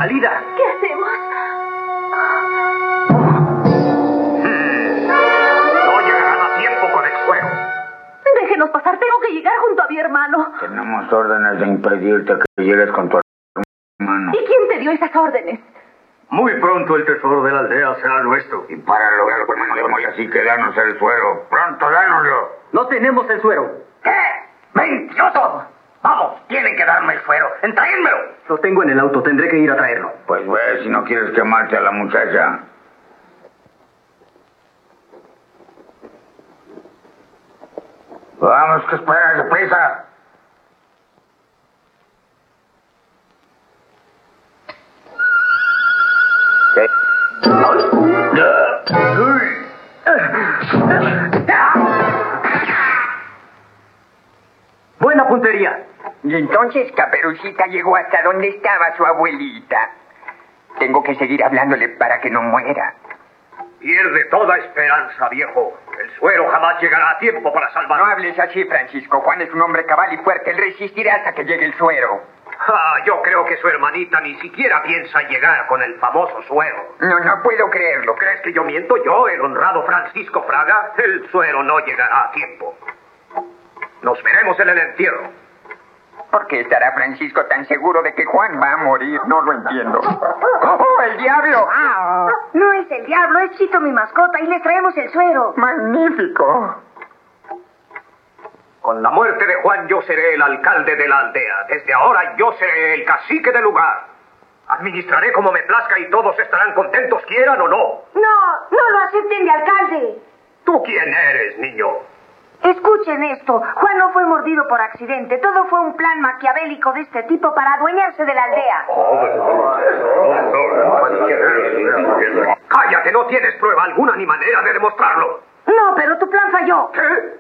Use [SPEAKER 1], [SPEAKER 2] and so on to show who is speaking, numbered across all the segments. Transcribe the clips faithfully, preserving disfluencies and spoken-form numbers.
[SPEAKER 1] salida.
[SPEAKER 2] ¿Qué hacemos?
[SPEAKER 3] Hmm. No llegarán a tiempo con el suero.
[SPEAKER 2] Déjenos pasar, tengo que llegar junto a mi hermano.
[SPEAKER 4] Tenemos órdenes de impedirte que llegues con tu hermano.
[SPEAKER 2] ¿Y quién te dio esas órdenes?
[SPEAKER 3] Muy pronto el tesoro de la aldea será nuestro.
[SPEAKER 4] Y para lograrlo, hermano, debemos así que danos el suero. Pronto, dánoslo.
[SPEAKER 1] No tenemos el suero.
[SPEAKER 3] ¿Qué? ¡Mentiroso! Vamos, tienen que darme el suero. ¡Entréguenmelo!
[SPEAKER 1] Lo tengo en el auto, tendré que ir a traerlo.
[SPEAKER 4] Pues ve si no quieres quemarte a la muchacha. Vamos, que esperas, deprisa. ¿Qué?
[SPEAKER 1] Buena puntería.
[SPEAKER 5] Y entonces Caperucita llegó hasta donde estaba su abuelita. Tengo que seguir hablándole para que no muera.
[SPEAKER 3] Pierde toda esperanza, viejo. El suero jamás llegará a tiempo para salvar.
[SPEAKER 5] No hables así, Francisco. Juan es un hombre cabal y fuerte. Él resistirá hasta que llegue el suero.
[SPEAKER 3] Ah, yo creo que su hermanita ni siquiera piensa llegar con el famoso suero.
[SPEAKER 5] No, no puedo creerlo.
[SPEAKER 3] ¿Crees que yo miento? Yo, el honrado Francisco Fraga, el suero no llegará a tiempo. Nos veremos en el entierro.
[SPEAKER 5] ¿Por qué estará Francisco tan seguro de que Juan va a morir? No lo entiendo. ¡Oh, el diablo!
[SPEAKER 2] No es el diablo, es Chito, mi mascota, y les traemos el suero.
[SPEAKER 5] ¡Magnífico!
[SPEAKER 3] Con la muerte de Juan yo seré el alcalde de la aldea. Desde ahora yo seré el cacique del lugar. Administraré como me plazca y todos estarán contentos, quieran o no.
[SPEAKER 2] No, no lo acepten de alcalde.
[SPEAKER 3] ¿Tú quién eres, niño?
[SPEAKER 2] Escuchen esto, Juan no fue mordido por accidente, todo fue un plan maquiavélico de este tipo para adueñarse de la aldea.
[SPEAKER 3] Cállate, no tienes prueba alguna ni manera de demostrarlo.
[SPEAKER 2] No, pero tu plan falló.
[SPEAKER 3] ¿Qué?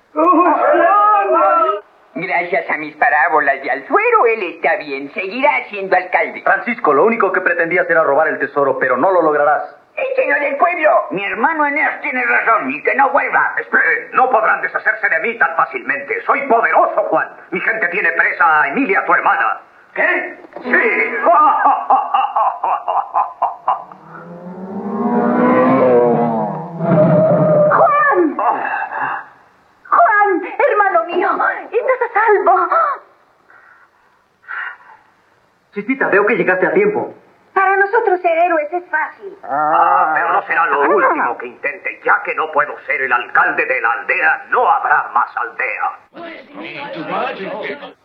[SPEAKER 5] Gracias a mis parábolas y al suero, él está bien. Seguirá siendo alcalde.
[SPEAKER 1] Francisco, lo único que pretendías era robar el tesoro, pero no lo lograrás.
[SPEAKER 5] ¡Échenlo del pueblo!
[SPEAKER 4] Mi hermano Eneas tiene razón y que no vuelva.
[SPEAKER 3] Esperen, no podrán deshacerse de mí tan fácilmente. Soy poderoso, Juan. Mi gente tiene presa a Emilia, tu hermana. ¿Qué? Sí.
[SPEAKER 2] ¡Juan! ¡Juan, hermano mío! ¡Estás a salvo!
[SPEAKER 1] Chispita, veo que llegaste a tiempo.
[SPEAKER 2] Para nosotros ser héroes es fácil.
[SPEAKER 3] Ah, pero no será lo último que intente. Ya que no puedo ser el alcalde de la aldea, no habrá más aldea.